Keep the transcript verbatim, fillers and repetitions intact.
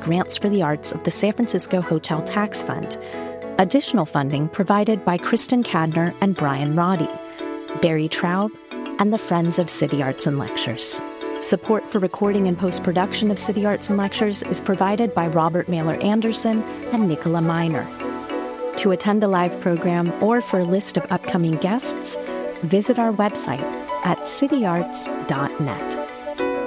Grants for the Arts of the San Francisco Hotel Tax Fund. Additional funding provided by Kristen Cadner and Brian Roddy, Barry Traub, and the Friends of City Arts and Lectures. Support for recording and post-production of City Arts and Lectures is provided by Robert Mailer Anderson and Nicola Miner. To attend a live program or for a list of upcoming guests, visit our website at city arts dot net.